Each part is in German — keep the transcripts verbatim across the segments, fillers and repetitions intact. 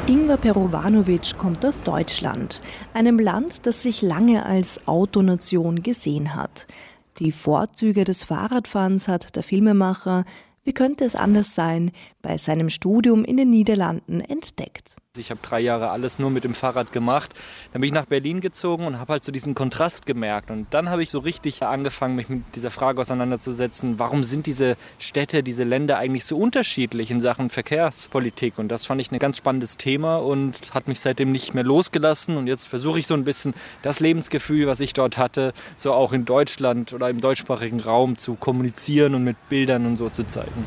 Ingvar Perovanović kommt aus Deutschland, einem Land, das sich lange als Autonation gesehen hat. Die Vorzüge des Fahrradfahrens hat der Filmemacher, wie könnte es anders sein, bei seinem Studium in den Niederlanden entdeckt. Ich habe drei Jahre alles nur mit dem Fahrrad gemacht. Dann bin ich nach Berlin gezogen und habe halt so diesen Kontrast gemerkt. Und dann habe ich so richtig angefangen, mich mit dieser Frage auseinanderzusetzen, warum sind diese Städte, diese Länder eigentlich so unterschiedlich in Sachen Verkehrspolitik? Und das fand ich ein ganz spannendes Thema und hat mich seitdem nicht mehr losgelassen. Und jetzt versuche ich so ein bisschen das Lebensgefühl, was ich dort hatte, so auch in Deutschland oder im deutschsprachigen Raum zu kommunizieren und mit Bildern und so zu zeigen.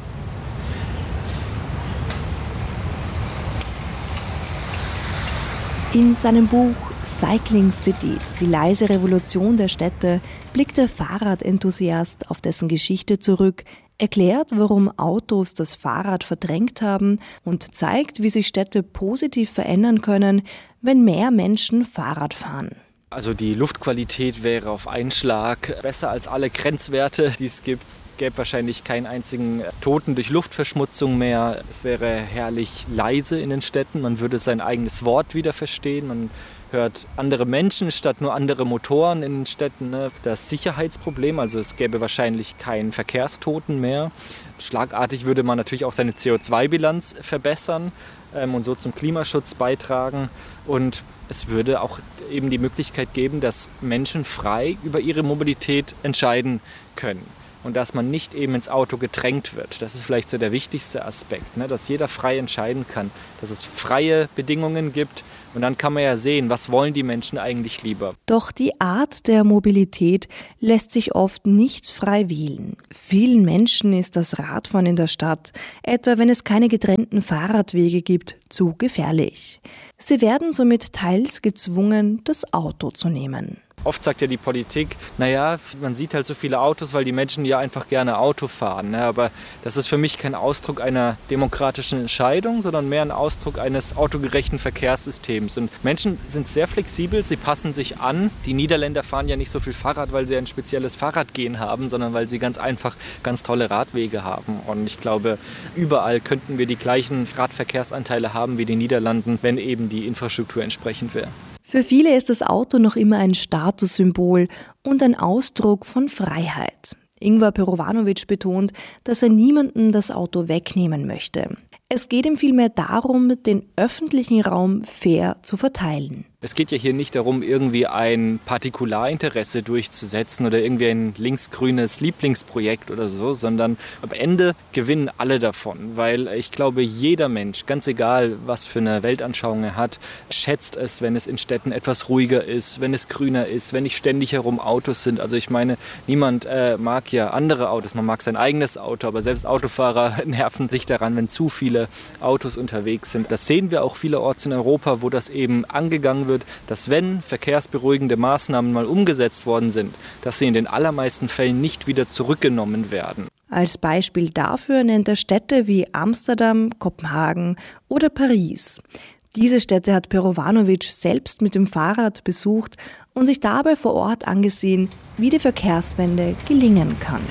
In seinem Buch Cycling Cities, die leise Revolution der Städte, blickt der Fahrradenthusiast auf dessen Geschichte zurück, erklärt, warum Autos das Fahrrad verdrängt haben und zeigt, wie sich Städte positiv verändern können, wenn mehr Menschen Fahrrad fahren. Also die Luftqualität wäre auf einen Schlag besser als alle Grenzwerte, die es gibt. Es gäbe wahrscheinlich keinen einzigen Toten durch Luftverschmutzung mehr. Es wäre herrlich leise in den Städten. Man würde sein eigenes Wort wieder verstehen. Man hört andere Menschen statt nur andere Motoren in den Städten. Das Sicherheitsproblem, also es gäbe wahrscheinlich keinen Verkehrstoten mehr. Schlagartig würde man natürlich auch seine C O zwei Bilanz verbessern und so zum Klimaschutz beitragen. Und es würde auch eben die Möglichkeit geben, dass Menschen frei über ihre Mobilität entscheiden können. Und dass man nicht eben ins Auto gedrängt wird. Das ist vielleicht so der wichtigste Aspekt, ne? Dass jeder frei entscheiden kann, dass es freie Bedingungen gibt. Und dann kann man ja sehen, was wollen die Menschen eigentlich lieber. Doch die Art der Mobilität lässt sich oft nicht frei wählen. Vielen Menschen ist das Radfahren in der Stadt, etwa wenn es keine getrennten Fahrradwege gibt, zu gefährlich. Sie werden somit teils gezwungen, das Auto zu nehmen. Oft sagt ja die Politik, naja, man sieht halt so viele Autos, weil die Menschen ja einfach gerne Auto fahren. Ne? Aber das ist für mich kein Ausdruck einer demokratischen Entscheidung, sondern mehr ein Ausdruck eines autogerechten Verkehrssystems. Und Menschen sind sehr flexibel, sie passen sich an. Die Niederländer fahren ja nicht so viel Fahrrad, weil sie ein spezielles Fahrradgehen haben, sondern weil sie ganz einfach ganz tolle Radwege haben. Und ich glaube, überall könnten wir die gleichen Radverkehrsanteile haben wie die Niederlanden, wenn eben die Infrastruktur entsprechend wäre. Für viele ist das Auto noch immer ein Statussymbol und ein Ausdruck von Freiheit. Ingvar Perovanović betont, dass er niemandem das Auto wegnehmen möchte. Es geht ihm vielmehr darum, den öffentlichen Raum fair zu verteilen. Es geht ja hier nicht darum, irgendwie ein Partikularinteresse durchzusetzen oder irgendwie ein linksgrünes Lieblingsprojekt oder so, sondern am Ende gewinnen alle davon, weil ich glaube, jeder Mensch, ganz egal, was für eine Weltanschauung er hat, schätzt es, wenn es in Städten etwas ruhiger ist, wenn es grüner ist, wenn nicht ständig herum Autos sind. Also ich meine, niemand äh, mag ja andere Autos, man mag sein eigenes Auto, aber selbst Autofahrer nerven sich daran, wenn zu viele Autos unterwegs sind. Das sehen wir auch vielerorts in Europa, wo das eben angegangen wird, dass wenn verkehrsberuhigende Maßnahmen mal umgesetzt worden sind, dass sie in den allermeisten Fällen nicht wieder zurückgenommen werden. Als Beispiel dafür nennt er Städte wie Amsterdam, Kopenhagen oder Paris. Diese Städte hat Perovanović selbst mit dem Fahrrad besucht und sich dabei vor Ort angesehen, wie die Verkehrswende gelingen kann.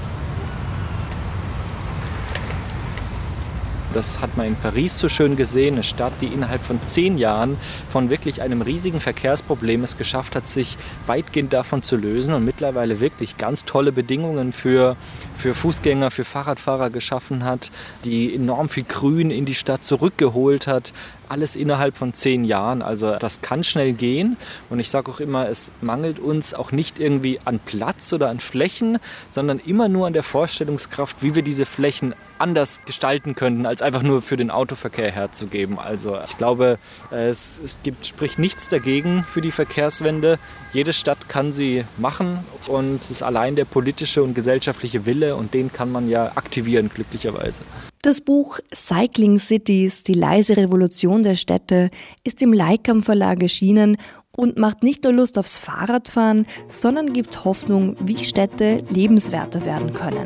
Das hat man in Paris so schön gesehen, eine Stadt, die innerhalb von zehn Jahren von wirklich einem riesigen Verkehrsproblem es geschafft hat, sich weitgehend davon zu lösen und mittlerweile wirklich ganz tolle Bedingungen für, für Fußgänger, für Fahrradfahrer geschaffen hat, die enorm viel Grün in die Stadt zurückgeholt hat. Alles innerhalb von zehn Jahren. Also das kann schnell gehen. Und ich sage auch immer, es mangelt uns auch nicht irgendwie an Platz oder an Flächen, sondern immer nur an der Vorstellungskraft, wie wir diese Flächen anders gestalten könnten, als einfach nur für den Autoverkehr herzugeben. Also ich glaube, es, es gibt, spricht nichts dagegen für die Verkehrswende. Jede Stadt kann sie machen und es ist allein der politische und gesellschaftliche Wille und den kann man ja aktivieren, glücklicherweise. Das Buch Cycling Cities, die leise Revolution der Städte, ist im Leikam Verlag erschienen und macht nicht nur Lust aufs Fahrradfahren, sondern gibt Hoffnung, wie Städte lebenswerter werden können.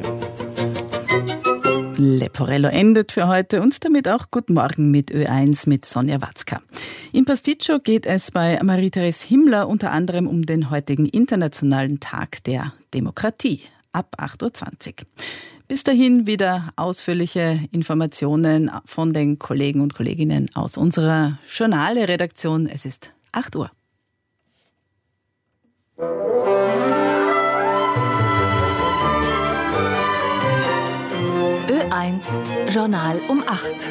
Leporello endet für heute und damit auch Guten Morgen mit Ö eins mit Sonja Watzka. Im Pasticcio geht es bei Marie-Therese Himmler unter anderem um den heutigen Internationalen Tag der Demokratie ab acht Uhr zwanzig. Bis dahin wieder ausführliche Informationen von den Kollegen und Kolleginnen aus unserer Journale-Redaktion. Es ist acht Uhr. Ö eins Journal um acht.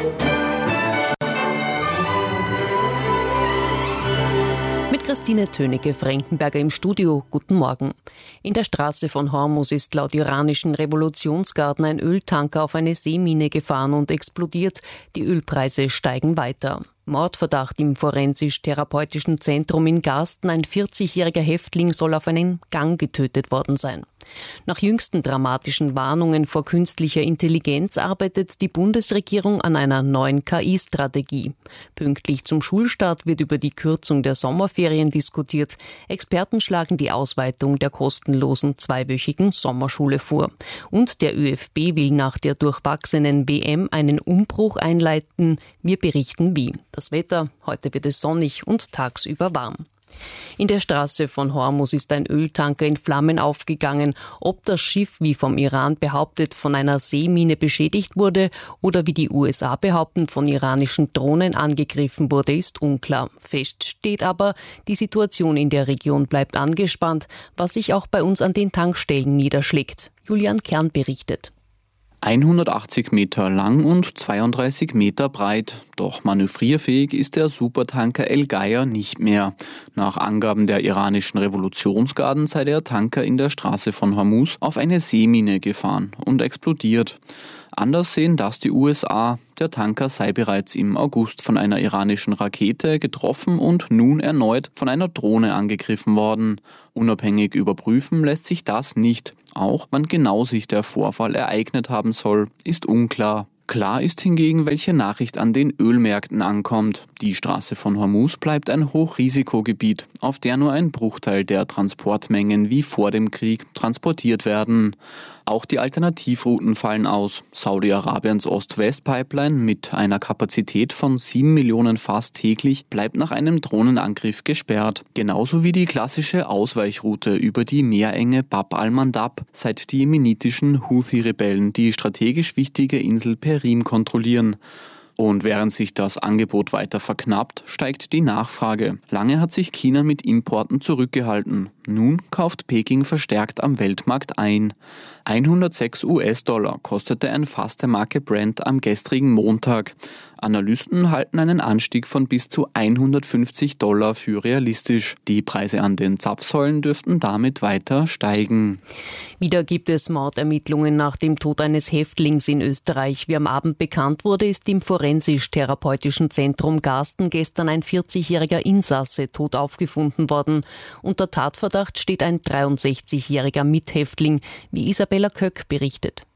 Mit Christine Tönecke-Frankenberger im Studio. Guten Morgen. In der Straße von Hormuz ist laut iranischen Revolutionsgarden ein Öltanker auf eine Seemine gefahren und explodiert. Die Ölpreise steigen weiter. Mordverdacht im forensisch-therapeutischen Zentrum in Garsten. Ein vierzigjähriger Häftling soll auf einen Gang getötet worden sein. Nach jüngsten dramatischen Warnungen vor künstlicher Intelligenz arbeitet die Bundesregierung an einer neuen K I-Strategie. Pünktlich zum Schulstart wird über die Kürzung der Sommerferien diskutiert. Experten schlagen die Ausweitung der kostenlosen zweiwöchigen Sommerschule vor. Und der ÖFB will nach der durchwachsenen W M einen Umbruch einleiten. Wir berichten wie. Das Wetter, heute wird es sonnig und tagsüber warm. In der Straße von Hormuz ist ein Öltanker in Flammen aufgegangen. Ob das Schiff, wie vom Iran behauptet, von einer Seemine beschädigt wurde oder wie die U S A behaupten, von iranischen Drohnen angegriffen wurde, ist unklar. Fest steht aber, die Situation in der Region bleibt angespannt, was sich auch bei uns an den Tankstellen niederschlägt. Julian Kern berichtet. hundertachtzig Meter lang und zweiunddreißig Meter breit. Doch manövrierfähig ist der Supertanker El Geier nicht mehr. Nach Angaben der iranischen Revolutionsgarden sei der Tanker in der Straße von Hormuz auf eine Seemine gefahren und explodiert. Anders sehen das die U S A. Der Tanker sei bereits im August von einer iranischen Rakete getroffen und nun erneut von einer Drohne angegriffen worden. Unabhängig überprüfen lässt sich das nicht. Auch wann genau sich der Vorfall ereignet haben soll, ist unklar. Klar ist hingegen, welche Nachricht an den Ölmärkten ankommt. Die Straße von Hormuz bleibt ein Hochrisikogebiet, auf der nur ein Bruchteil der Transportmengen wie vor dem Krieg transportiert werden. Auch die Alternativrouten fallen aus. Saudi-Arabiens Ost-West-Pipeline mit einer Kapazität von sieben Millionen Fass täglich bleibt nach einem Drohnenangriff gesperrt. Genauso wie die klassische Ausweichroute über die Meerenge Bab al-Mandab, seit die jemenitischen Houthi-Rebellen die strategisch wichtige Insel Perim kontrollieren. Und während sich das Angebot weiter verknappt, steigt die Nachfrage. Lange hat sich China mit Importen zurückgehalten. Nun kauft Peking verstärkt am Weltmarkt ein. hundertsechs US-Dollar kostete ein Fass der Marke Brent am gestrigen Montag. Analysten halten einen Anstieg von bis zu hundertfünfzig Dollar für realistisch. Die Preise an den Zapfsäulen dürften damit weiter steigen. Wieder gibt es Mordermittlungen nach dem Tod eines Häftlings in Österreich. Wie am Abend bekannt wurde, ist im forensisch-therapeutischen Zentrum Garsten gestern ein vierzigjähriger Insasse tot aufgefunden worden. Unter Tatverdacht steht ein dreiundsechzigjähriger Mithäftling, wie Isabella Köck berichtet.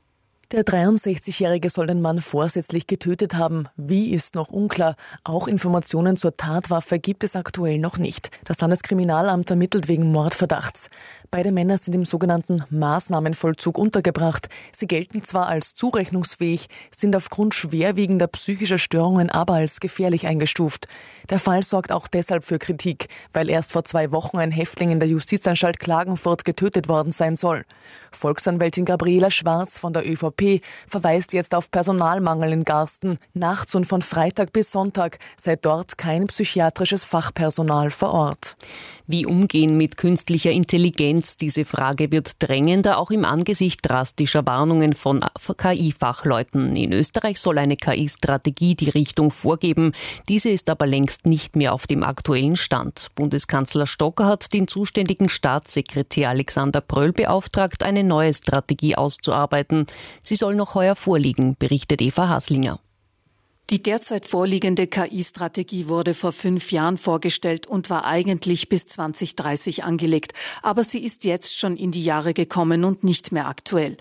Der dreiundsechzigjährige soll den Mann vorsätzlich getötet haben. Wie, ist noch unklar. Auch Informationen zur Tatwaffe gibt es aktuell noch nicht. Das Landeskriminalamt ermittelt wegen Mordverdachts. Beide Männer sind im sogenannten Maßnahmenvollzug untergebracht. Sie gelten zwar als zurechnungsfähig, sind aufgrund schwerwiegender psychischer Störungen aber als gefährlich eingestuft. Der Fall sorgt auch deshalb für Kritik, weil erst vor zwei Wochen ein Häftling in der Justizanstalt Klagenfurt getötet worden sein soll. Volksanwältin Gabriela Schwarz von der ÖVP verweist jetzt auf Personalmangel in Garsten. Nachts und von Freitag bis Sonntag sei dort kein psychiatrisches Fachpersonal vor Ort. Wie umgehen mit künstlicher Intelligenz? Diese Frage wird drängender, auch im Angesicht drastischer Warnungen von K I-Fachleuten. In Österreich soll eine K I-Strategie die Richtung vorgeben. Diese ist aber längst nicht mehr auf dem aktuellen Stand. Bundeskanzler Stocker hat den zuständigen Staatssekretär Alexander Pröll beauftragt, eine neue Strategie auszuarbeiten. Sie soll noch heuer vorliegen, berichtet Eva Haslinger. Die derzeit vorliegende K I-Strategie wurde vor fünf Jahren vorgestellt und war eigentlich bis zwanzig dreißig angelegt. Aber sie ist jetzt schon in die Jahre gekommen und nicht mehr aktuell.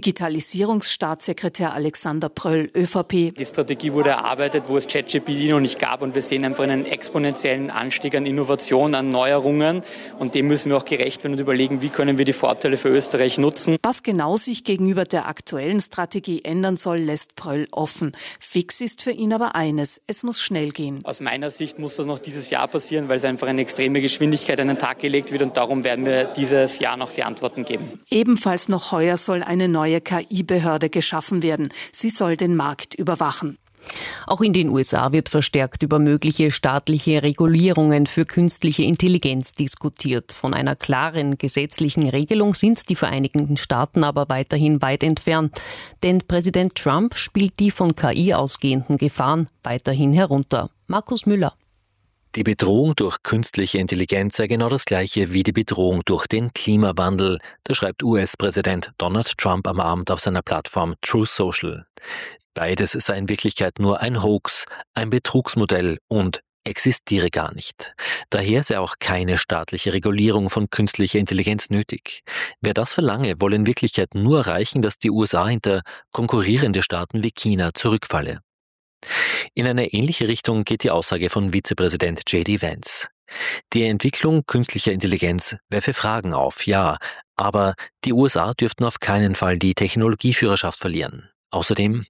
Digitalisierungsstaatssekretär Alexander Pröll, ÖVP. Die Strategie wurde erarbeitet, wo es ChatGPT noch nicht gab. Und wir sehen einfach einen exponentiellen Anstieg an Innovation, an Neuerungen. Und dem müssen wir auch gerecht werden und überlegen, wie können wir die Vorteile für Österreich nutzen. Was genau sich gegenüber der aktuellen Strategie ändern soll, lässt Pröll offen. Fix ist für ihn aber eines: Es muss schnell gehen. Aus meiner Sicht muss das noch dieses Jahr passieren, weil es einfach eine extreme Geschwindigkeit an den Tag gelegt wird und darum werden wir dieses Jahr noch die Antworten geben. Ebenfalls noch heuer soll eine neue K I-Behörde geschaffen werden. Sie soll den Markt überwachen. Auch in den U S A wird verstärkt über mögliche staatliche Regulierungen für künstliche Intelligenz diskutiert. Von einer klaren gesetzlichen Regelung sind die Vereinigten Staaten aber weiterhin weit entfernt. Denn Präsident Trump spielt die von K I ausgehenden Gefahren weiterhin herunter. Markus Müller. Die Bedrohung durch künstliche Intelligenz sei genau das gleiche wie die Bedrohung durch den Klimawandel. Das schreibt U S-Präsident Donald Trump am Abend auf seiner Plattform Truth Social. Beides sei in Wirklichkeit nur ein Hoax, ein Betrugsmodell und existiere gar nicht. Daher sei auch keine staatliche Regulierung von künstlicher Intelligenz nötig. Wer das verlange, wolle in Wirklichkeit nur erreichen, dass die U S A hinter konkurrierende Staaten wie China zurückfalle. In eine ähnliche Richtung geht die Aussage von Vizepräsident J D Vance. Die Entwicklung künstlicher Intelligenz werfe Fragen auf, ja, aber die U S A dürften auf keinen Fall die Technologieführerschaft verlieren. Außerdem: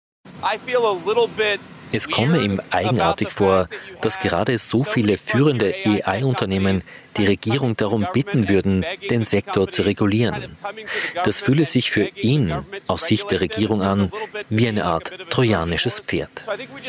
Es komme ihm eigenartig vor, dass gerade so viele führende A I-Unternehmen die Regierung darum bitten würden, den Sektor zu regulieren. Das fühle sich für ihn aus Sicht der Regierung an wie eine Art trojanisches Pferd.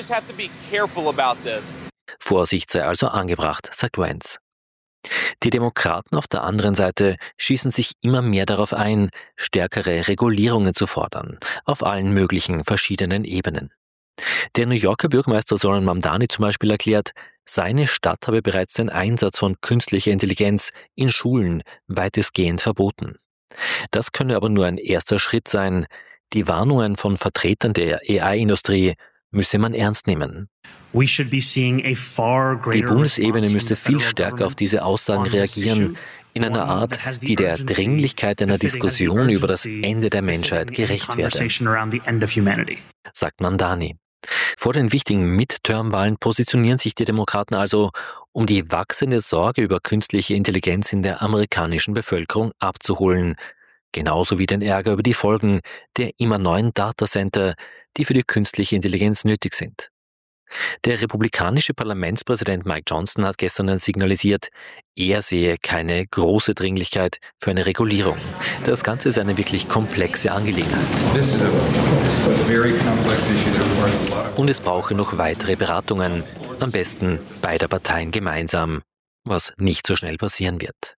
Vorsicht sei also angebracht, sagt Vance. Die Demokraten auf der anderen Seite schießen sich immer mehr darauf ein, stärkere Regulierungen zu fordern, auf allen möglichen verschiedenen Ebenen. Der New Yorker Bürgermeister Zoran Mamdani zum Beispiel erklärt, seine Stadt habe bereits den Einsatz von künstlicher Intelligenz in Schulen weitestgehend verboten. Das könne aber nur ein erster Schritt sein. Die Warnungen von Vertretern der A I-Industrie müsse man ernst nehmen. Die Bundesebene müsste viel stärker auf diese Aussagen reagieren, in einer Art, die der Dringlichkeit einer Diskussion über das Ende der Menschheit gerecht werde, sagt Mamdani. Vor den wichtigen Midterm-Wahlen positionieren sich die Demokraten also, um die wachsende Sorge über künstliche Intelligenz in der amerikanischen Bevölkerung abzuholen, genauso wie den Ärger über die Folgen der immer neuen Datacenter, die für die künstliche Intelligenz nötig sind. Der republikanische Parlamentspräsident Mike Johnson hat gestern dann signalisiert, er sehe keine große Dringlichkeit für eine Regulierung. Das Ganze ist eine wirklich komplexe Angelegenheit. Und es brauche noch weitere Beratungen, am besten beider Parteien gemeinsam, was nicht so schnell passieren wird.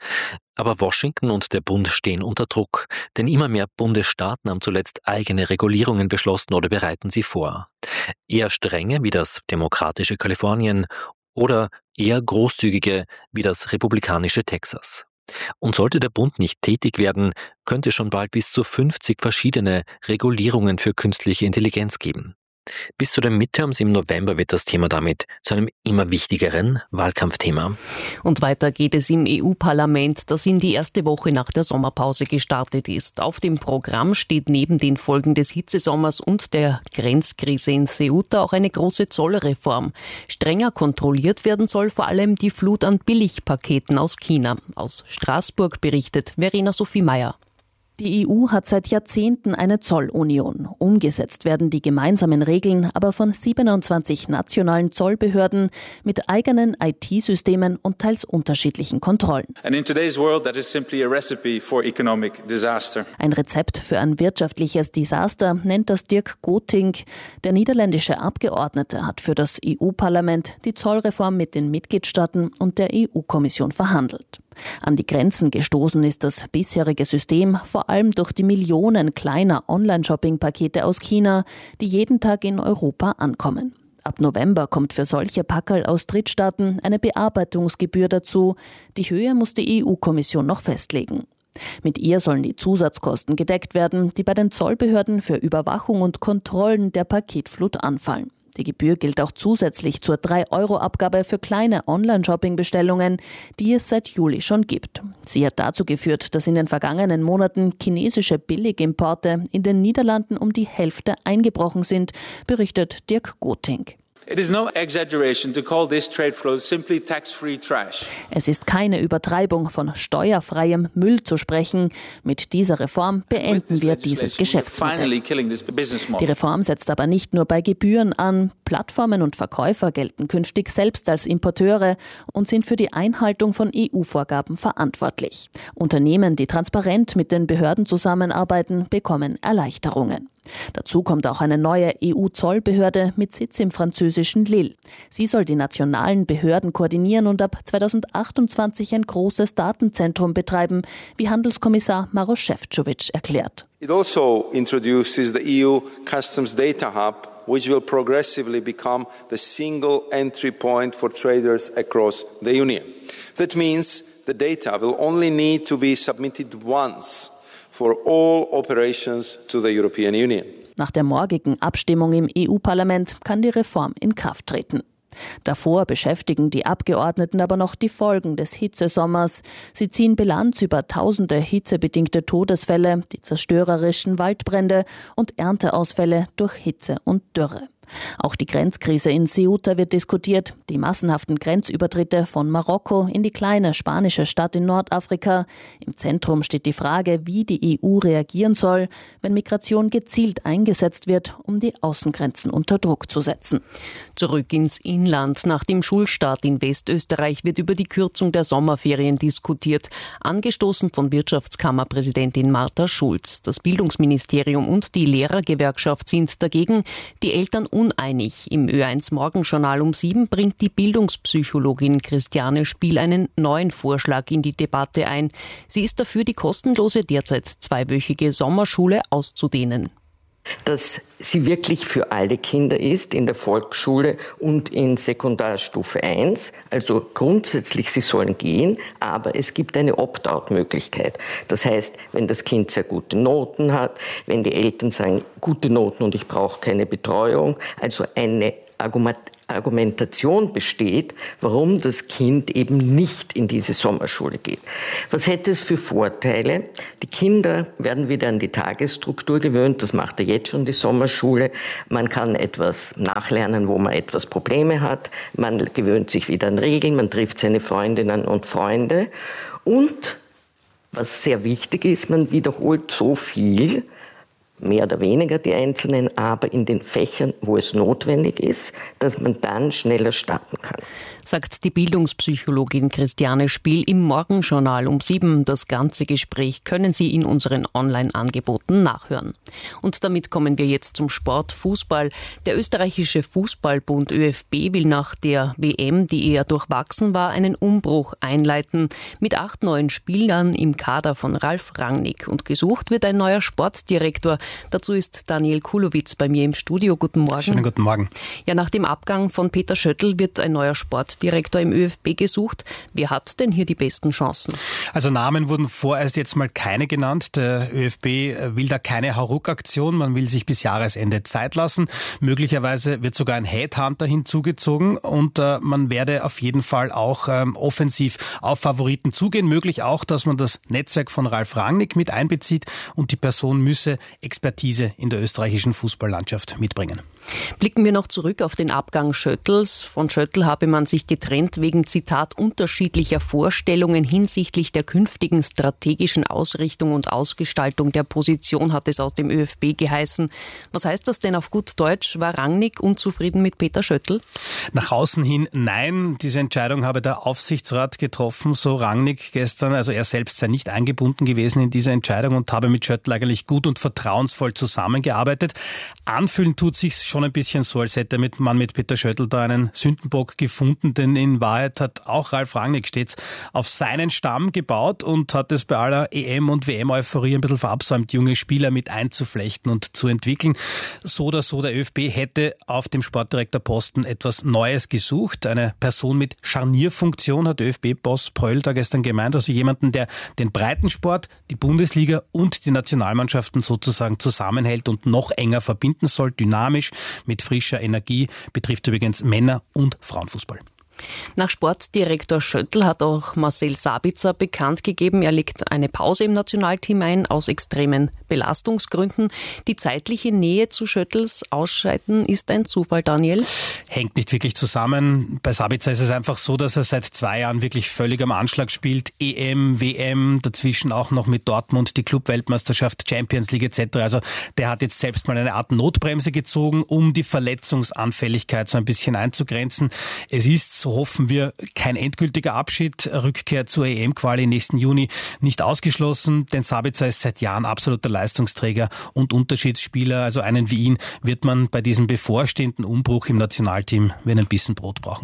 Aber Washington und der Bund stehen unter Druck, denn immer mehr Bundesstaaten haben zuletzt eigene Regulierungen beschlossen oder bereiten sie vor. Eher strenge wie das demokratische Kalifornien oder eher großzügige wie das republikanische Texas. Und sollte der Bund nicht tätig werden, könnte es schon bald bis zu fünfzig verschiedene Regulierungen für künstliche Intelligenz geben. Bis zu den Midterms im November wird das Thema damit zu einem immer wichtigeren Wahlkampfthema. Und weiter geht es im E U-Parlament, das in die erste Woche nach der Sommerpause gestartet ist. Auf dem Programm steht neben den Folgen des Hitzesommers und der Grenzkrise in Ceuta auch eine große Zollreform. Strenger kontrolliert werden soll vor allem die Flut an Billigpaketen aus China. Aus Straßburg berichtet Verena Sophie Meyer. Die E U hat seit Jahrzehnten eine Zollunion. Umgesetzt werden die gemeinsamen Regeln aber von siebenundzwanzig nationalen Zollbehörden mit eigenen I T-Systemen und teils unterschiedlichen Kontrollen. And in today's world, that is simply a recipe for economic disaster. Ein Rezept für ein wirtschaftliches Desaster nennt das Dirk Gotink. Der niederländische Abgeordnete hat für das E U-Parlament die Zollreform mit den Mitgliedstaaten und der E U-Kommission verhandelt. An die Grenzen gestoßen ist das bisherige System vor allem durch die Millionen kleiner Online-Shopping-Pakete aus China, die jeden Tag in Europa ankommen. Ab November kommt für solche Packerl aus Drittstaaten eine Bearbeitungsgebühr dazu. Die Höhe muss die E U-Kommission noch festlegen. Mit ihr sollen die Zusatzkosten gedeckt werden, die bei den Zollbehörden für Überwachung und Kontrollen der Paketflut anfallen. Die Gebühr gilt auch zusätzlich zur drei Euro Abgabe für kleine Online-Shopping-Bestellungen, die es seit Juli schon gibt. Sie hat dazu geführt, dass in den vergangenen Monaten chinesische Billigimporte in den Niederlanden um die Hälfte eingebrochen sind, berichtet Dirk Gotink. It is no exaggeration to call this trade flow simply tax-free trash. Es ist keine Übertreibung, von steuerfreiem Müll zu sprechen. Mit dieser Reform beenden wir dieses Geschäftsmodell. Die Reform setzt aber nicht nur bei Gebühren an. Plattformen und Verkäufer gelten künftig selbst als Importeure und sind für die Einhaltung von E U-Vorgaben verantwortlich. Unternehmen, die transparent mit den Behörden zusammenarbeiten, bekommen Erleichterungen. Dazu kommt auch eine neue E U-Zollbehörde mit Sitz im französischen Lille. Sie soll die nationalen Behörden koordinieren und ab zweitausendachtundzwanzig ein großes Datenzentrum betreiben, wie Handelskommissar Maroš Šefčovič erklärt. It also introduces the E U Customs Data Hub, which will progressively become the single entry point for traders across the Union. That means the data will only need to be submitted once for all operations to the European Union. Nach der morgigen Abstimmung im E U-Parlament kann die Reform in Kraft treten. Davor beschäftigen die Abgeordneten aber noch die Folgen des Hitzesommers. Sie ziehen Bilanz über tausende hitzebedingte Todesfälle, die zerstörerischen Waldbrände und Ernteausfälle durch Hitze und Dürre. Auch die Grenzkrise in Ceuta wird diskutiert, die massenhaften Grenzübertritte von Marokko in die kleine spanische Stadt in Nordafrika. Im Zentrum steht die Frage, wie die E U reagieren soll, wenn Migration gezielt eingesetzt wird, um die Außengrenzen unter Druck zu setzen. Zurück ins Inland. Nach dem Schulstart in Westösterreich wird über die Kürzung der Sommerferien diskutiert, angestoßen von Wirtschaftskammerpräsidentin Martha Schulz. Das Bildungsministerium und die Lehrergewerkschaft sind dagegen, die Eltern uneinig. Im Ö eins Morgenjournal um sieben bringt die Bildungspsychologin Christiane Spiel einen neuen Vorschlag in die Debatte ein. Sie ist dafür, die kostenlose derzeit zweiwöchige Sommerschule auszudehnen. Dass sie wirklich für alle Kinder ist, in der Volksschule und in Sekundarstufe eins. Also grundsätzlich, sie sollen gehen, aber es gibt eine Opt-out-Möglichkeit. Das heißt, wenn das Kind sehr gute Noten hat, wenn die Eltern sagen, gute Noten und ich brauche keine Betreuung, also eine Argument Argumentation besteht, warum das Kind eben nicht in diese Sommerschule geht. Was hätte es für Vorteile? Die Kinder werden wieder an die Tagesstruktur gewöhnt, das macht ja jetzt schon die Sommerschule. Man kann etwas nachlernen, wo man etwas Probleme hat. Man gewöhnt sich wieder an Regeln, man trifft seine Freundinnen und Freunde. Und, was sehr wichtig ist, man wiederholt so viel, mehr oder weniger die Einzelnen, aber in den Fächern, wo es notwendig ist, dass man dann schneller starten kann. Sagt die Bildungspsychologin Christiane Spiel im Morgenjournal um sieben. Das ganze Gespräch können Sie in unseren Online-Angeboten nachhören. Und damit kommen wir jetzt zum Sport Fußball. Der österreichische Fußballbund Ö F B will nach der W M, die eher durchwachsen war, einen Umbruch einleiten. Mit acht neuen Spielern im Kader von Ralf Rangnick. Und gesucht wird ein neuer Sportdirektor. Dazu ist Daniel Kulowitz bei mir im Studio. Guten Morgen. Schönen guten Morgen. Ja, nach dem Abgang von Peter Schöttl wird ein neuer Sportdirektor im Ö F B gesucht. Wer hat denn hier die besten Chancen? Also Namen wurden vorerst jetzt mal keine genannt. Der Ö F B will da keine Hauruck-Aktion. Man will sich bis Jahresende Zeit lassen. Möglicherweise wird sogar ein Headhunter hinzugezogen und äh, man werde auf jeden Fall auch ähm, offensiv auf Favoriten zugehen. Möglich auch, dass man das Netzwerk von Ralf Rangnick mit einbezieht und die Person müsse Expertise in der österreichischen Fußballlandschaft mitbringen. Blicken wir noch zurück auf den Abgang Schöttls. Von Schöttl habe man sich getrennt wegen, Zitat, unterschiedlicher Vorstellungen hinsichtlich der künftigen strategischen Ausrichtung und Ausgestaltung der Position, hat es aus dem Ö F B geheißen. Was heißt das denn auf gut Deutsch? War Rangnick unzufrieden mit Peter Schöttl? Nach außen hin nein. Diese Entscheidung habe der Aufsichtsrat getroffen, so Rangnick gestern. Also er selbst sei nicht eingebunden gewesen in diese Entscheidung und habe mit Schöttl eigentlich gut und vertrauensvoll zusammengearbeitet. Anfühlen tut sich's schon ein bisschen so, als hätte man mit Peter Schöttl da einen Sündenbock gefunden, denn in Wahrheit hat auch Ralf Rangnick stets auf seinen Stamm gebaut und hat es bei aller E M- und W M-Euphorie ein bisschen verabsäumt, junge Spieler mit einzuflechten und zu entwickeln. So oder so, der Ö F B hätte auf dem Sportdirektorposten etwas Neues gesucht. Eine Person mit Scharnierfunktion, hat Ö F B-Boss Pröll da gestern gemeint, also jemanden, der den Breitensport, die Bundesliga und die Nationalmannschaften sozusagen zusammenhält und noch enger verbinden soll, dynamisch, mit frischer Energie, betrifft übrigens Männer- und Frauenfußball. Nach Sportdirektor Schöttl hat auch Marcel Sabitzer bekannt gegeben, er legt eine Pause im Nationalteam ein, aus extremen Belastungsgründen. Die zeitliche Nähe zu Schöttls Ausscheiden ist ein Zufall, Daniel? Hängt nicht wirklich zusammen. Bei Sabitzer ist es einfach so, dass er seit zwei Jahren wirklich völlig am Anschlag spielt. E M, W M, dazwischen auch noch mit Dortmund die Club-Weltmeisterschaft, Champions League et cetera. Also der hat jetzt selbst mal eine Art Notbremse gezogen, um die Verletzungsanfälligkeit so ein bisschen einzugrenzen. Es ist, so hoffen wir, kein endgültiger Abschied. Rückkehr zur E M-Quali nächsten Juni nicht ausgeschlossen, denn Sabitzer ist seit Jahren absoluter Leistungsträger und Unterschiedsspieler. Also einen wie ihn wird man bei diesem bevorstehenden Umbruch im Nationalteam wie einen Bissen Brot brauchen.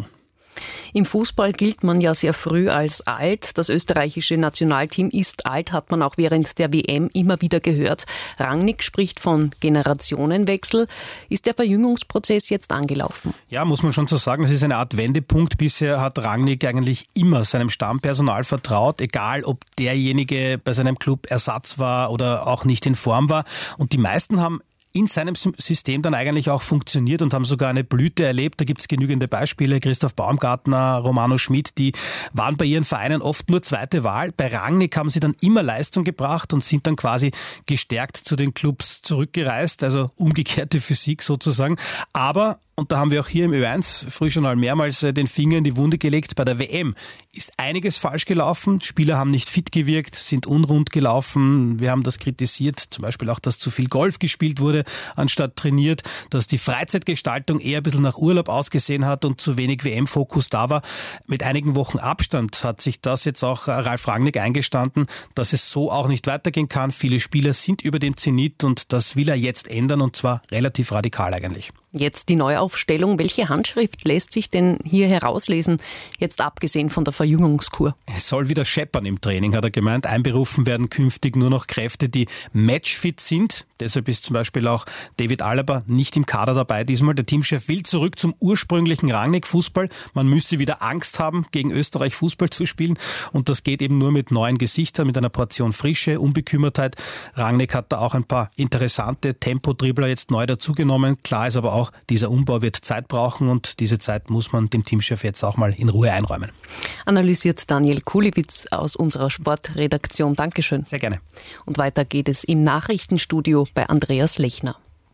Im Fußball gilt man ja sehr früh als alt. Das österreichische Nationalteam ist alt, hat man auch während der W M immer wieder gehört. Rangnick spricht von Generationenwechsel. Ist der Verjüngungsprozess jetzt angelaufen? Ja, muss man schon so sagen, es ist eine Art Wendepunkt. Bisher hat Rangnick eigentlich immer seinem Stammpersonal vertraut, egal ob derjenige bei seinem Club Ersatz war oder auch nicht in Form war. Und die meisten haben in seinem System dann eigentlich auch funktioniert und haben sogar eine Blüte erlebt. Da gibt es genügende Beispiele. Christoph Baumgartner, Romano Schmid, die waren bei ihren Vereinen oft nur zweite Wahl. Bei Rangnick haben sie dann immer Leistung gebracht und sind dann quasi gestärkt zu den Clubs zurückgereist. Also umgekehrte Physik sozusagen. Aber, und da haben wir auch hier im Ö eins Frühjournal mehrmals den Finger in die Wunde gelegt, bei der W M ist einiges falsch gelaufen. Spieler haben nicht fit gewirkt, sind unrund gelaufen. Wir haben das kritisiert, zum Beispiel auch, dass zu viel Golf gespielt wurde, anstatt trainiert, dass die Freizeitgestaltung eher ein bisschen nach Urlaub ausgesehen hat und zu wenig W M-Fokus da war. Mit einigen Wochen Abstand hat sich das jetzt auch Ralf Rangnick eingestanden, dass es so auch nicht weitergehen kann. Viele Spieler sind über dem Zenit und das will er jetzt ändern, und zwar relativ radikal eigentlich. Jetzt die Neuaufstellung. Welche Handschrift lässt sich denn hier herauslesen, jetzt abgesehen von der Verjüngungskur? Es soll wieder scheppern im Training, hat er gemeint. Einberufen werden künftig nur noch Kräfte, die matchfit sind. Deshalb ist zum Beispiel auch David Alaba nicht im Kader dabei diesmal. Der Teamchef will zurück zum ursprünglichen Rangnick-Fußball. Man müsse wieder Angst haben, gegen Österreich Fußball zu spielen. Und das geht eben nur mit neuen Gesichtern, mit einer Portion Frische, Unbekümmertheit. Rangnick hat da auch ein paar interessante Tempodribbler jetzt neu dazugenommen. Klar ist aber auch, dieser Umbau wird Zeit brauchen und diese Zeit muss man dem Teamchef jetzt auch mal in Ruhe einräumen. Analysiert Daniel Kulewitz aus unserer Sportredaktion. Dankeschön. Sehr gerne. Und weiter geht es im Nachrichtenstudio bei Andreas Lechner.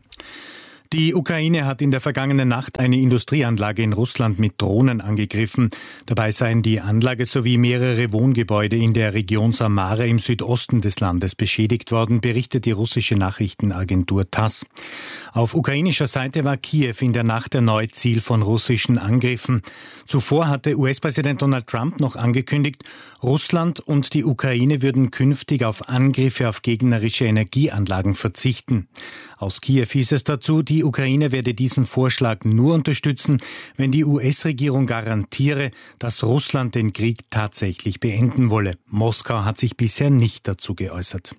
Die Ukraine hat in der vergangenen Nacht eine Industrieanlage in Russland mit Drohnen angegriffen. Dabei seien die Anlage sowie mehrere Wohngebäude in der Region Samara im Südosten des Landes beschädigt worden, berichtet die russische Nachrichtenagentur TASS. Auf ukrainischer Seite war Kiew in der Nacht erneut Ziel von russischen Angriffen. Zuvor hatte U S-Präsident Donald Trump noch angekündigt, Russland und die Ukraine würden künftig auf Angriffe auf gegnerische Energieanlagen verzichten. Aus Kiew hieß es dazu, die Ukraine werde diesen Vorschlag nur unterstützen, wenn die U S-Regierung garantiere, dass Russland den Krieg tatsächlich beenden wolle. Moskau hat sich bisher nicht dazu geäußert.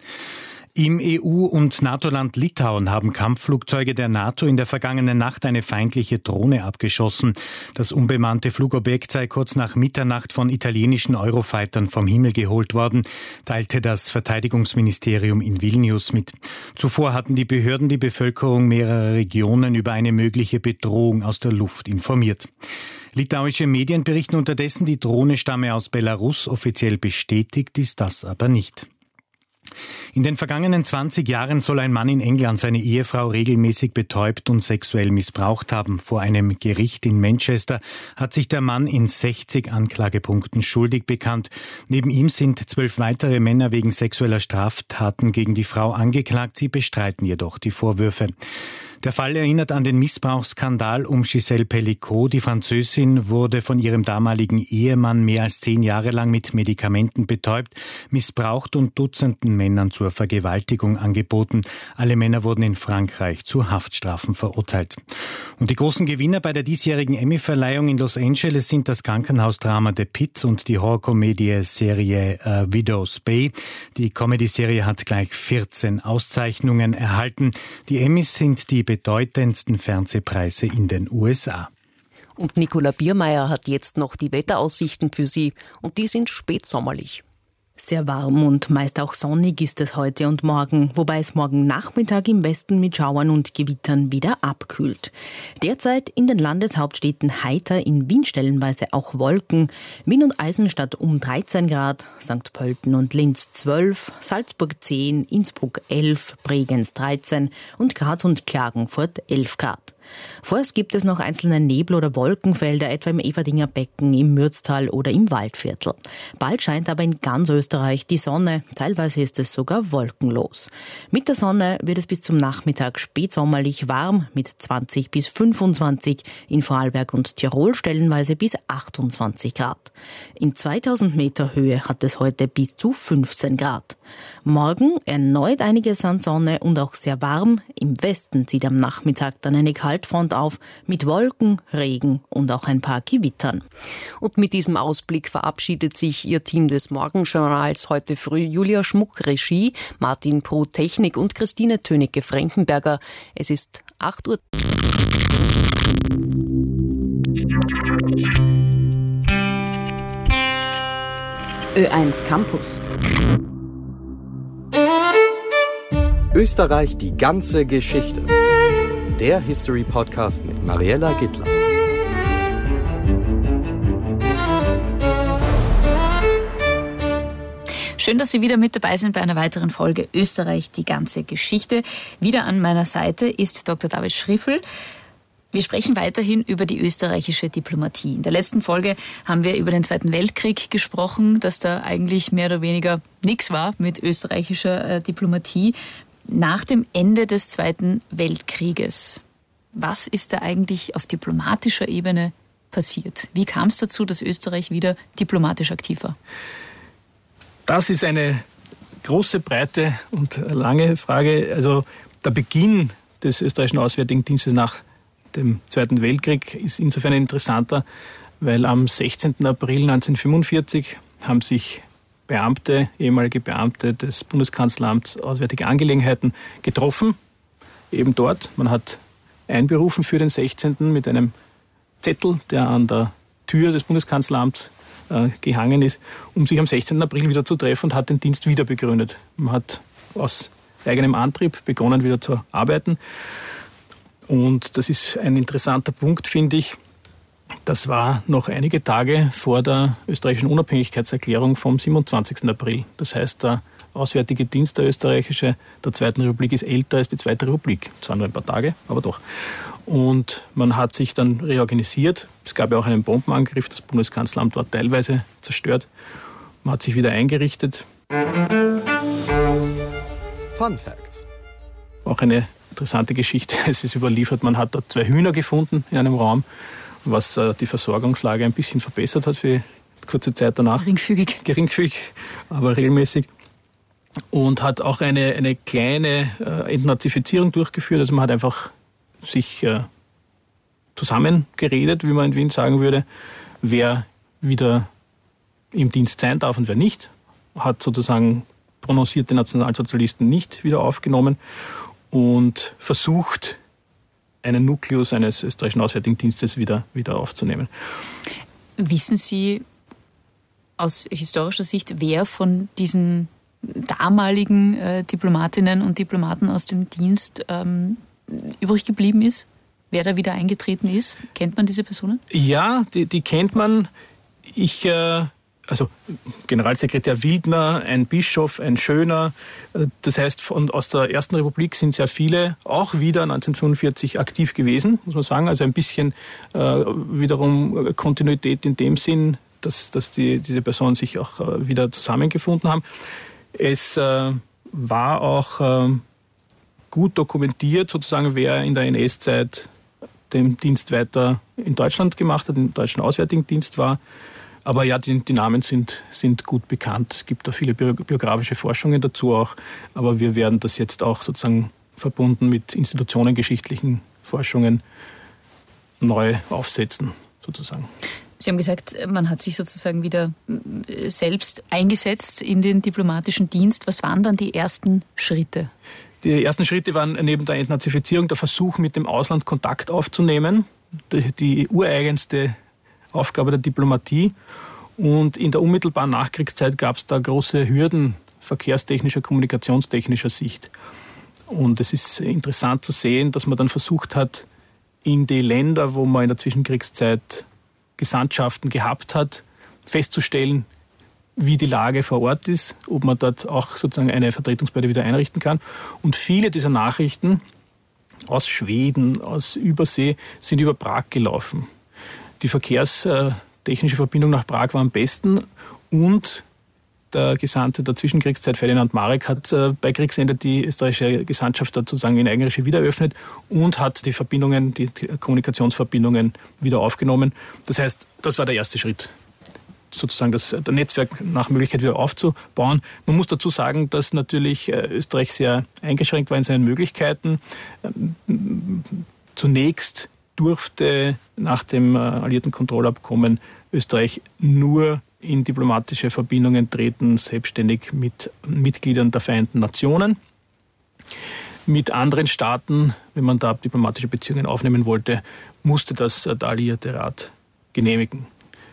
Im E U- und NATO-Land Litauen haben Kampfflugzeuge der NATO in der vergangenen Nacht eine feindliche Drohne abgeschossen. Das unbemannte Flugobjekt sei kurz nach Mitternacht von italienischen Eurofightern vom Himmel geholt worden, teilte das Verteidigungsministerium in Vilnius mit. Zuvor hatten die Behörden die Bevölkerung mehrerer Regionen über eine mögliche Bedrohung aus der Luft informiert. Litauische Medien berichten unterdessen, die Drohne stamme aus Belarus. Offiziell bestätigt ist das aber nicht. In den vergangenen zwanzig Jahren soll ein Mann in England seine Ehefrau regelmäßig betäubt und sexuell missbraucht haben. Vor einem Gericht in Manchester hat sich der Mann in sechzig Anklagepunkten schuldig bekannt. Neben ihm sind zwölf weitere Männer wegen sexueller Straftaten gegen die Frau angeklagt. Sie bestreiten jedoch die Vorwürfe. Der Fall erinnert an den Missbrauchsskandal um Gisèle Pellicot. Die Französin wurde von ihrem damaligen Ehemann mehr als zehn Jahre lang mit Medikamenten betäubt, missbraucht und Dutzenden Männern zur Vergewaltigung angeboten. Alle Männer wurden in Frankreich zu Haftstrafen verurteilt. Und die großen Gewinner bei der diesjährigen Emmy-Verleihung in Los Angeles sind das Krankenhausdrama The Pit und die Horrorkomödie-Serie äh, Widow's Bay. Die Comedy-Serie hat gleich vierzehn Auszeichnungen erhalten. Die Emmys sind die bedeutendsten Fernsehpreise in den U S A. Und Nicola Biermeier hat jetzt noch die Wetteraussichten für Sie und die sind spätsommerlich. Sehr warm und meist auch sonnig ist es heute und morgen, wobei es morgen Nachmittag im Westen mit Schauern und Gewittern wieder abkühlt. Derzeit in den Landeshauptstädten heiter, in Wien stellenweise auch Wolken. Wien und Eisenstadt um dreizehn Grad, Sankt Pölten und Linz zwölf, Salzburg zehn, Innsbruck elf, Bregenz dreizehn und Graz und Klagenfurt elf Grad. Vorerst gibt es noch einzelne Nebel- oder Wolkenfelder, etwa im Everdinger Becken, im Mürztal oder im Waldviertel. Bald scheint aber in ganz Österreich die Sonne, teilweise ist es sogar wolkenlos. Mit der Sonne wird es bis zum Nachmittag spätsommerlich warm mit zwanzig bis fünfundzwanzig, in Vorarlberg und Tirol stellenweise bis achtundzwanzig Grad. In zweitausend Meter Höhe hat es heute bis zu fünfzehn Grad. Morgen erneut einiges an Sonne und auch sehr warm. Im Westen zieht am Nachmittag dann eine Kaltfront auf mit Wolken, Regen und auch ein paar Gewittern. Und mit diesem Ausblick verabschiedet sich Ihr Team des Morgenjournals heute früh. Julia Schmuck Regie, Martin Proh Technik und Christine Tönecke-Frankenberger. Es ist acht Uhr. Ö eins Campus. Österreich, die ganze Geschichte. Der History-Podcast mit Mariella Gittler. Schön, dass Sie wieder mit dabei sind bei einer weiteren Folge Österreich, die ganze Geschichte. Wieder an meiner Seite ist Doktor David Schriffel. Wir sprechen weiterhin über die österreichische Diplomatie. In der letzten Folge haben wir über den Zweiten Weltkrieg gesprochen, dass da eigentlich mehr oder weniger nichts war mit österreichischer äh, Diplomatie. Nach dem Ende des Zweiten Weltkrieges, was ist da eigentlich auf diplomatischer Ebene passiert? Wie kam es dazu, dass Österreich wieder diplomatisch aktiv war? Das ist eine große, breite und lange Frage. Also der Beginn des österreichischen Auswärtigen Dienstes nach dem Zweiten Weltkrieg ist insofern interessanter, weil am sechzehnten April neunzehnhundertfünfundvierzig haben sich Beamte, ehemalige Beamte des Bundeskanzleramts Auswärtige Angelegenheiten getroffen, eben dort. Man hat einberufen für den sechzehnten mit einem Zettel, der an der Tür des Bundeskanzleramts äh, gehangen ist, um sich am sechzehnten April wieder zu treffen und hat den Dienst wieder begründet. Man hat aus eigenem Antrieb begonnen, wieder zu arbeiten. Und das ist ein interessanter Punkt, finde ich. Das war noch einige Tage vor der österreichischen Unabhängigkeitserklärung vom siebenundzwanzigsten April. Das heißt, der Auswärtige Dienst, der österreichische, der Zweiten Republik ist älter als die Zweite Republik. Zwar nur ein paar Tage, aber doch. Und man hat sich dann reorganisiert. Es gab ja auch einen Bombenangriff. Das Bundeskanzleramt war teilweise zerstört. Man hat sich wieder eingerichtet. Fun Facts. Auch eine interessante Geschichte. Es ist überliefert, man hat dort zwei Hühner gefunden in einem Raum, was äh, die Versorgungslage ein bisschen verbessert hat für kurze Zeit danach. Geringfügig. Geringfügig, aber regelmäßig. Und hat auch eine, eine kleine äh, Entnazifizierung durchgeführt. Also man hat einfach sich äh, zusammengeredet, wie man in Wien sagen würde, wer wieder im Dienst sein darf und wer nicht. Hat sozusagen prononcierte Nationalsozialisten nicht wieder aufgenommen und versucht, einen Nukleus eines österreichischen Auswärtigen Dienstes wieder, wieder aufzunehmen. Wissen Sie aus historischer Sicht, wer von diesen damaligen äh, Diplomatinnen und Diplomaten aus dem Dienst ähm, übrig geblieben ist? Wer da wieder eingetreten ist? Kennt man diese Personen? Ja, die, die kennt man. Ich... Äh Also Generalsekretär Wildner, ein Bischof, ein Schöner. Das heißt, von, aus der Ersten Republik sind sehr viele auch wieder neunzehnhundertfünfundvierzig aktiv gewesen, muss man sagen. Also ein bisschen äh, wiederum Kontinuität in dem Sinn, dass, dass die, diese Personen sich auch äh, wieder zusammengefunden haben. Es äh, war auch äh, gut dokumentiert, sozusagen, wer in der N S-Zeit den Dienst weiter in Deutschland gemacht hat, im deutschen Auswärtigen Dienst war. Aber ja, die, die Namen sind, sind gut bekannt. Es gibt da viele biografische Forschungen dazu auch. Aber wir werden das jetzt auch sozusagen verbunden mit institutionengeschichtlichen Forschungen neu aufsetzen, sozusagen. Sie haben gesagt, man hat sich sozusagen wieder selbst eingesetzt in den diplomatischen Dienst. Was waren dann die ersten Schritte? Die ersten Schritte waren neben der Entnazifizierung der Versuch, mit dem Ausland Kontakt aufzunehmen. Die, die ureigenste Aufgabe der Diplomatie. Und in der unmittelbaren Nachkriegszeit gab es da große Hürden verkehrstechnischer, kommunikationstechnischer Sicht. Und es ist interessant zu sehen, dass man dann versucht hat, in die Länder, wo man in der Zwischenkriegszeit Gesandtschaften gehabt hat, festzustellen, wie die Lage vor Ort ist, ob man dort auch sozusagen eine Vertretungsbehörde wieder einrichten kann. Und viele dieser Nachrichten aus Schweden, aus Übersee, sind über Prag gelaufen. Die verkehrstechnische Verbindung nach Prag war am besten und der Gesandte der Zwischenkriegszeit, Ferdinand Marek, hat bei Kriegsende die österreichische Gesandtschaft dort sozusagen in Eigenregie wieder eröffnet und hat die Verbindungen, die Kommunikationsverbindungen wieder aufgenommen. Das heißt, das war der erste Schritt, sozusagen das, das Netzwerk nach Möglichkeit wieder aufzubauen. Man muss dazu sagen, dass natürlich Österreich sehr eingeschränkt war in seinen Möglichkeiten. Zunächst durfte nach dem alliierten Kontrollabkommen Österreich nur in diplomatische Verbindungen treten, selbstständig mit Mitgliedern der Vereinten Nationen. Mit anderen Staaten, wenn man da diplomatische Beziehungen aufnehmen wollte, musste das der Alliierte Rat genehmigen.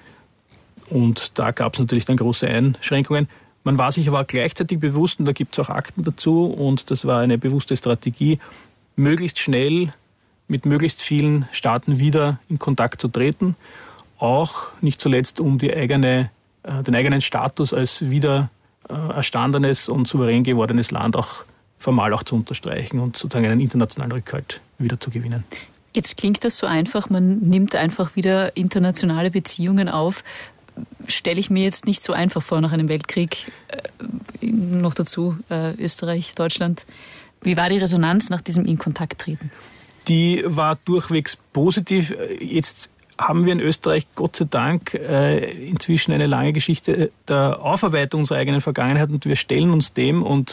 Und da gab es natürlich dann große Einschränkungen. Man war sich aber gleichzeitig bewusst, und da gibt es auch Akten dazu, und das war eine bewusste Strategie, möglichst schnell mit möglichst vielen Staaten wieder in Kontakt zu treten, auch nicht zuletzt um die eigene, den eigenen Status als wieder erstandenes und souverän gewordenes Land auch formal auch zu unterstreichen und sozusagen einen internationalen Rückhalt wieder zu gewinnen. Jetzt klingt das so einfach, man nimmt einfach wieder internationale Beziehungen auf. Stelle ich mir jetzt nicht so einfach vor nach einem Weltkrieg, äh, noch dazu äh, Österreich, Deutschland. Wie war die Resonanz nach diesem In-Kontakt-Treten? Die war durchwegs positiv. Jetzt haben wir in Österreich Gott sei Dank äh, inzwischen eine lange Geschichte der Aufarbeitung unserer eigenen Vergangenheit und wir stellen uns dem und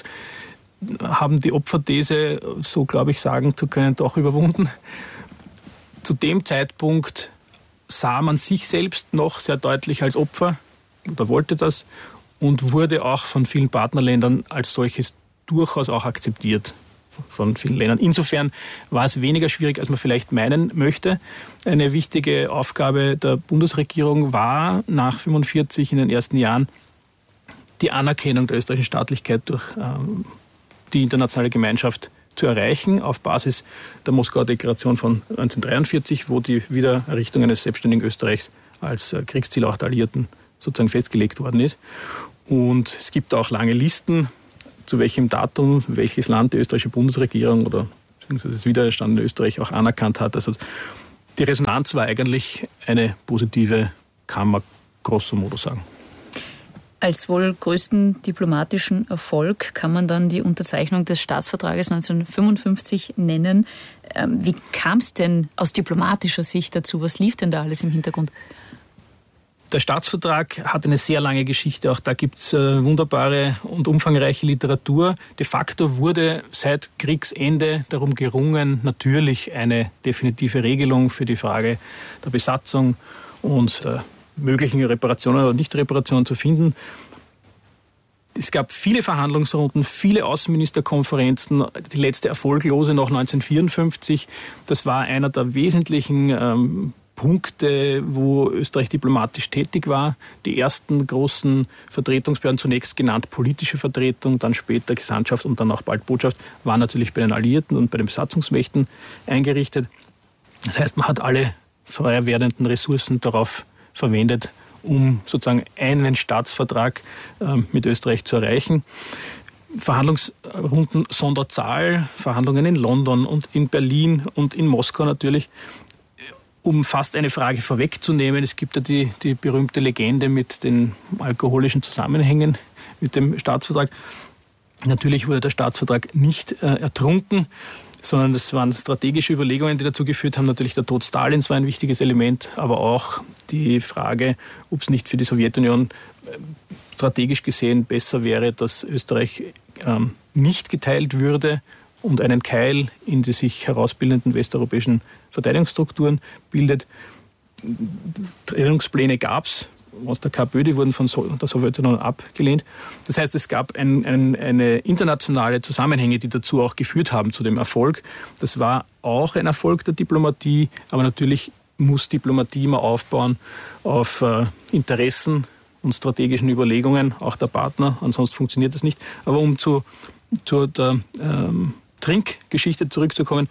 haben die Opferthese, so glaube ich sagen zu können, doch überwunden. Zu dem Zeitpunkt sah man sich selbst noch sehr deutlich als Opfer oder wollte das und wurde auch von vielen Partnerländern als solches durchaus auch akzeptiert. Von vielen Ländern. Insofern war es weniger schwierig, als man vielleicht meinen möchte. Eine wichtige Aufgabe der Bundesregierung war nach fünfundvierzig in den ersten Jahren die Anerkennung der österreichischen Staatlichkeit durch ähm, die internationale Gemeinschaft zu erreichen, auf Basis der Moskauer Deklaration von neunzehnhundertdreiundvierzig, wo die Wiedererrichtung eines selbstständigen Österreichs als äh, Kriegsziel auch der Alliierten sozusagen festgelegt worden ist. Und es gibt auch lange Listen, zu welchem Datum welches Land die österreichische Bundesregierung oder beziehungsweise das wiedererstandene Österreich auch anerkannt hat. Also die Resonanz war eigentlich eine positive, kann man grosso modo sagen. Als wohl größten diplomatischen Erfolg kann man dann die Unterzeichnung des Staatsvertrages neunzehnhundertfünfundfünfzig nennen. Wie kam es denn aus diplomatischer Sicht dazu? Was lief denn da alles im Hintergrund? Der Staatsvertrag hat eine sehr lange Geschichte. Auch da gibt es äh, wunderbare und umfangreiche Literatur. De facto wurde seit Kriegsende darum gerungen, natürlich eine definitive Regelung für die Frage der Besatzung und der möglichen Reparationen oder Nicht-Reparationen zu finden. Es gab viele Verhandlungsrunden, viele Außenministerkonferenzen, die letzte erfolglose noch neunzehnhundertvierundfünfzig. Das war einer der wesentlichen ähm, Punkte, wo Österreich diplomatisch tätig war. Die ersten großen Vertretungsbehörden, zunächst genannt politische Vertretung, dann später Gesandtschaft und dann auch bald Botschaft, waren natürlich bei den Alliierten und bei den Besatzungsmächten eingerichtet. Das heißt, man hat alle frei werdenden Ressourcen darauf verwendet, um sozusagen einen Staatsvertrag äh, mit Österreich zu erreichen. Verhandlungsrunden Sonderzahl, Verhandlungen in London und in Berlin und in Moskau natürlich. Um fast eine Frage vorwegzunehmen, es gibt ja die, die berühmte Legende mit den alkoholischen Zusammenhängen mit dem Staatsvertrag. Natürlich wurde der Staatsvertrag nicht äh, ertrunken, sondern es waren strategische Überlegungen, die dazu geführt haben. Natürlich der Tod Stalins war ein wichtiges Element, aber auch die Frage, ob es nicht für die Sowjetunion strategisch gesehen besser wäre, dass Österreich ähm, nicht geteilt würde und einen Keil in die sich herausbildenden westeuropäischen Verteidigungsstrukturen bildet. Trennungspläne gab es aus der KPÖ, die wurden von der Sowjetunion abgelehnt. Das heißt, es gab ein, ein, eine internationale Zusammenhänge, die dazu auch geführt haben, zu dem Erfolg. Das war auch ein Erfolg der Diplomatie, aber natürlich muss Diplomatie immer aufbauen auf äh, Interessen und strategischen Überlegungen, auch der Partner, ansonsten funktioniert das nicht. Aber um zu, zu der ähm, Trinkgeschichte zurückzukommen.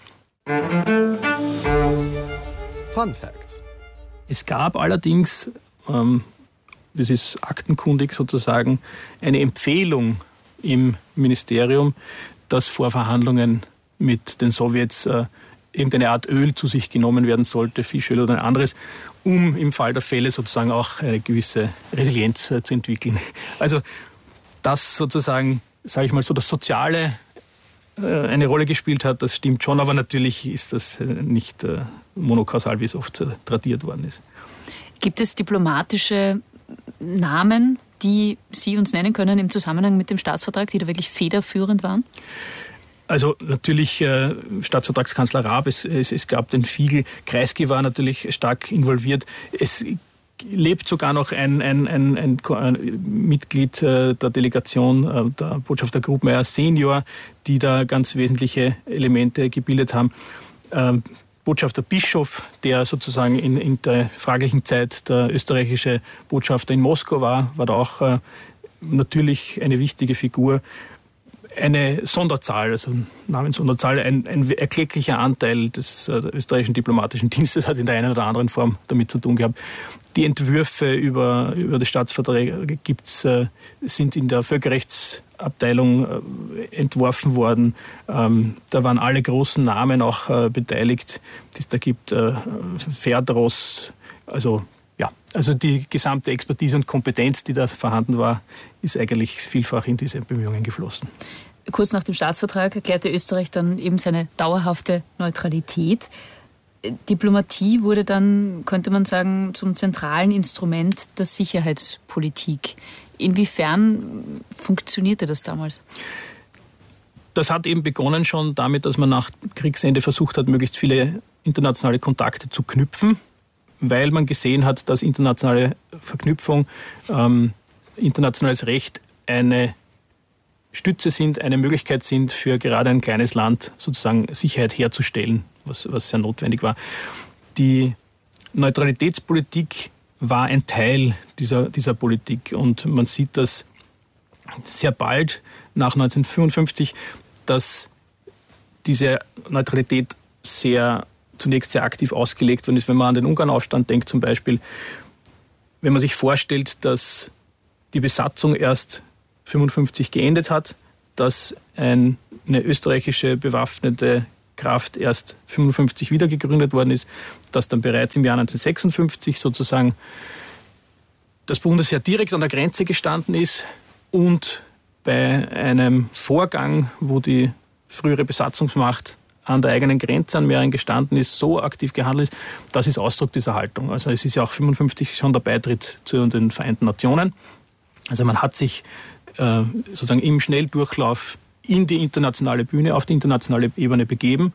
Fun Facts. Es gab allerdings, ähm, das ist aktenkundig sozusagen, eine Empfehlung im Ministerium, dass vor Verhandlungen mit den Sowjets äh, irgendeine Art Öl zu sich genommen werden sollte, Fischöl oder ein anderes, um im Fall der Fälle sozusagen auch eine gewisse Resilienz äh, zu entwickeln. Also dass sozusagen, sage ich mal so, das Soziale äh, eine Rolle gespielt hat, das stimmt schon, aber natürlich ist das äh, nicht äh, monokausal, wie es oft äh, tradiert worden ist. Gibt es diplomatische Namen, die Sie uns nennen können im Zusammenhang mit dem Staatsvertrag, die da wirklich federführend waren? Also natürlich äh, Staatsvertragskanzler Raab, es, es, es gab den Fiegel, Kreisky war natürlich stark involviert. Es lebt sogar noch ein, ein, ein, ein, ein Mitglied äh, der Delegation, äh, der Botschafter Grubmeier Senior, die da ganz wesentliche Elemente gebildet haben. Ähm, Botschafter Bischof, der sozusagen in, in der fraglichen Zeit der österreichische Botschafter in Moskau war, war da auch äh, natürlich eine wichtige Figur. Eine Sonderzahl, also Namenssonderzahl, ein, ein erklecklicher Anteil des äh, österreichischen diplomatischen Dienstes hat in der einen oder anderen Form damit zu tun gehabt. Die Entwürfe über, über die Staatsverträge gibt's, äh, sind in der Völkerrechtsabteilung äh, entworfen worden. Ähm, da waren alle großen Namen auch äh, beteiligt, die es da gibt. Äh, Ferdros, also ja, also die gesamte Expertise und Kompetenz, die da vorhanden war, ist eigentlich vielfach in diese Bemühungen geflossen. Kurz nach dem Staatsvertrag erklärte Österreich dann eben seine dauerhafte Neutralität. Diplomatie wurde dann, könnte man sagen, zum zentralen Instrument der Sicherheitspolitik. Inwiefern funktionierte das damals? Das hat eben begonnen schon damit, dass man nach Kriegsende versucht hat, möglichst viele internationale Kontakte zu knüpfen, weil man gesehen hat, dass internationale Verknüpfung, ähm, internationales Recht eine Stütze sind, eine Möglichkeit sind, für gerade ein kleines Land sozusagen Sicherheit herzustellen, was, was sehr notwendig war. Die Neutralitätspolitik war ein Teil dieser, dieser Politik und man sieht das sehr bald nach neunzehnhundertfünfundfünfzig, dass diese Neutralität sehr zunächst sehr aktiv ausgelegt worden ist. Wenn man an den Ungarnaufstand denkt zum Beispiel, wenn man sich vorstellt, dass die Besatzung erst fünfundfünfzig geendet hat, dass eine österreichische bewaffnete Kraft erst fünfundfünfzig wieder gegründet worden ist, dass dann bereits im Jahr neunzehnhundertsechsundfünfzig sozusagen das Bundesheer direkt an der Grenze gestanden ist und bei einem Vorgang, wo die frühere Besatzungsmacht an der eigenen Grenze an mehreren gestanden ist, so aktiv gehandelt ist, das ist Ausdruck dieser Haltung. Also es ist ja auch fünfundfünfzig schon der Beitritt zu den Vereinten Nationen. Also man hat sich äh, sozusagen im Schnelldurchlauf in die internationale Bühne, auf die internationale Ebene begeben,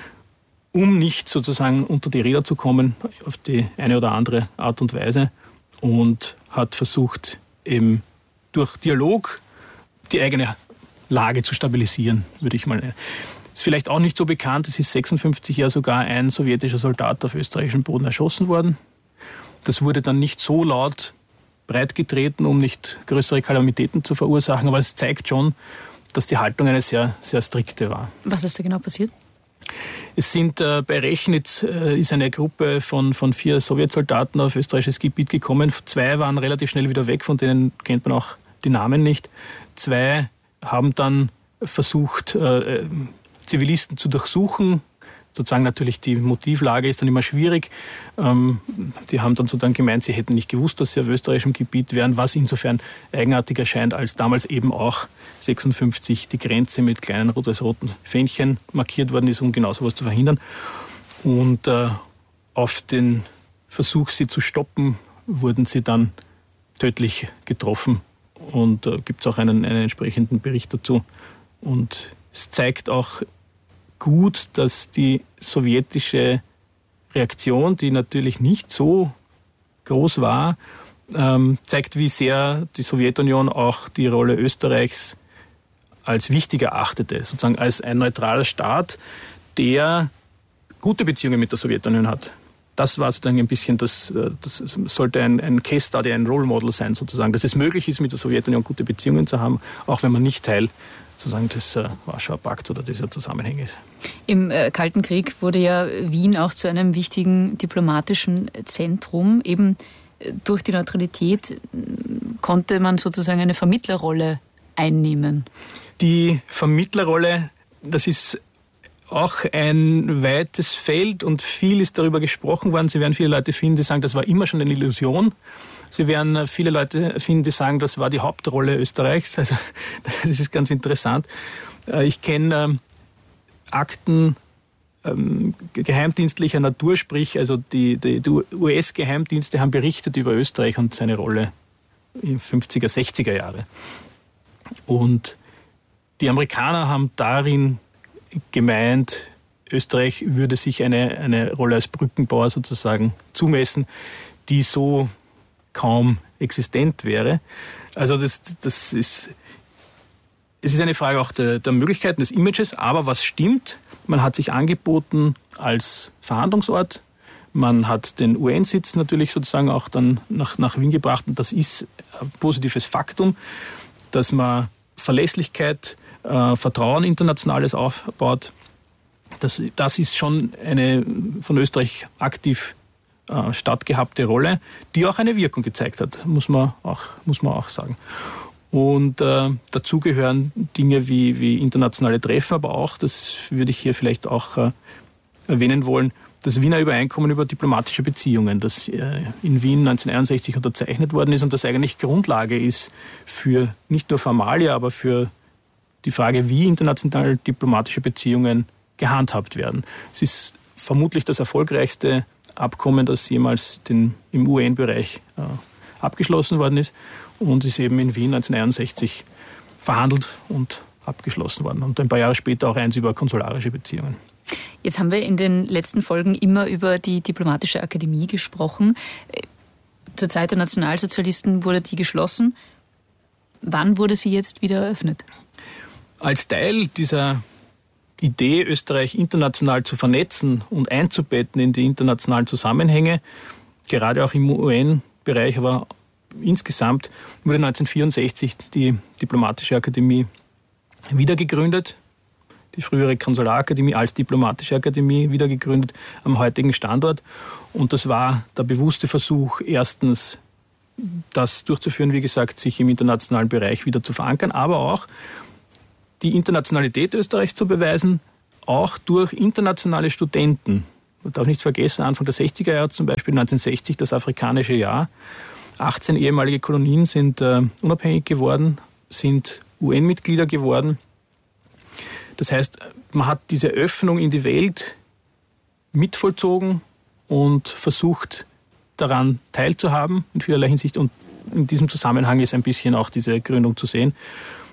um nicht sozusagen unter die Räder zu kommen, auf die eine oder andere Art und Weise, und hat versucht, eben durch Dialog die eigene Lage zu stabilisieren, würde ich mal nennen. Ist vielleicht auch nicht so bekannt, es ist sechsundfünfzig ja sogar ein sowjetischer Soldat auf österreichischem Boden erschossen worden. Das wurde dann nicht so laut breitgetreten, um nicht größere Kalamitäten zu verursachen, aber es zeigt schon, dass die Haltung eine sehr, sehr strikte war. Was ist da genau passiert? Es sind äh, bei Rechnitz äh, ist eine Gruppe von, von vier Sowjetsoldaten auf österreichisches Gebiet gekommen. Zwei waren relativ schnell wieder weg, von denen kennt man auch die Namen nicht. Zwei haben dann versucht, äh, Zivilisten zu durchsuchen. Sozusagen natürlich die Motivlage ist dann immer schwierig. Ähm, die haben dann sozusagen gemeint, sie hätten nicht gewusst, dass sie auf österreichischem Gebiet wären, was insofern eigenartig erscheint, als damals eben auch sechsundfünfzig die Grenze mit kleinen rot-weiß-roten Fähnchen markiert worden ist, um genau sowas zu verhindern. Und äh, auf den Versuch, sie zu stoppen, wurden sie dann tödlich getroffen. Und da äh, gibt es auch einen, einen entsprechenden Bericht dazu. Und es zeigt auch gut, dass die sowjetische Reaktion, die natürlich nicht so groß war, ähm, zeigt, wie sehr die Sowjetunion auch die Rolle Österreichs als wichtig erachtete, sozusagen als ein neutraler Staat, der gute Beziehungen mit der Sowjetunion hat, das war sozusagen ein bisschen, das, das sollte ein, ein Case Study, ein Role Model sein sozusagen, dass es möglich ist, mit der Sowjetunion gute Beziehungen zu haben, auch wenn man nicht Teil sozusagen des äh, Warschauer Pakts oder dieser Zusammenhänge ist. Im äh, Kalten Krieg wurde ja Wien auch zu einem wichtigen diplomatischen Zentrum. Eben äh, durch die Neutralität äh, konnte man sozusagen eine Vermittlerrolle einnehmen. Die Vermittlerrolle, das ist auch ein weites Feld und viel ist darüber gesprochen worden. Sie werden viele Leute finden, die sagen, das war immer schon eine Illusion. Sie werden viele Leute finden, die sagen, das war die Hauptrolle Österreichs. Also das ist ganz interessant. Ich kenne Akten ähm, geheimdienstlicher Natur, sprich, also die, die, die U S-Geheimdienste haben berichtet über Österreich und seine Rolle in fünfziger, sechziger Jahre. Und die Amerikaner haben darin gemeint, Österreich würde sich eine, eine Rolle als Brückenbauer sozusagen zumessen, die so kaum existent wäre. Also das, das ist, es ist eine Frage auch der, der Möglichkeiten des Images, aber was stimmt, man hat sich angeboten als Verhandlungsort, man hat den U N-Sitz natürlich sozusagen auch dann nach, nach Wien gebracht und das ist ein positives Faktum, dass man Verlässlichkeit, äh, Vertrauen internationales aufbaut. Das, das ist schon eine von Österreich aktiv äh, stattgehabte Rolle, die auch eine Wirkung gezeigt hat, muss man auch, muss man auch sagen. Und äh, dazu gehören Dinge wie, wie internationale Treffen, aber auch, das würde ich hier vielleicht auch äh, erwähnen wollen, das Wiener Übereinkommen über diplomatische Beziehungen, das äh, in Wien neunzehnhunderteinundsechzig unterzeichnet worden ist und das eigentlich Grundlage ist für nicht nur Formalia, aber für die Frage, wie internationale diplomatische Beziehungen gehandhabt werden. Es ist vermutlich das erfolgreichste Abkommen, das jemals den, im U N-Bereich äh, abgeschlossen worden ist und ist eben in Wien neunzehnhunderteinundsechzig verhandelt und abgeschlossen worden. Und ein paar Jahre später auch eins über konsularische Beziehungen. Jetzt haben wir in den letzten Folgen immer über die Diplomatische Akademie gesprochen. Zur Zeit der Nationalsozialisten wurde die geschlossen. Wann wurde sie jetzt wieder eröffnet? Als Teil dieser Idee, Österreich international zu vernetzen und einzubetten in die internationalen Zusammenhänge, gerade auch im U N-Bereich, aber insgesamt wurde neunzehnhundertvierundsechzig die Diplomatische Akademie wieder gegründet. Die frühere Konsularakademie als Diplomatische Akademie wieder gegründet am heutigen Standort. Und das war der bewusste Versuch, erstens das durchzuführen, wie gesagt, sich im internationalen Bereich wieder zu verankern, aber auch die Internationalität Österreichs zu beweisen, auch durch internationale Studenten. Man darf nicht vergessen, Anfang der sechziger Jahre zum Beispiel, neunzehnhundertsechzig, das afrikanische Jahr. achtzehn ehemalige Kolonien sind äh, unabhängig geworden, sind U N-Mitglieder geworden. Das heißt, man hat diese Öffnung in die Welt mitvollzogen und versucht, daran teilzuhaben in vielerlei Hinsicht. Und in diesem Zusammenhang ist ein bisschen auch diese Gründung zu sehen.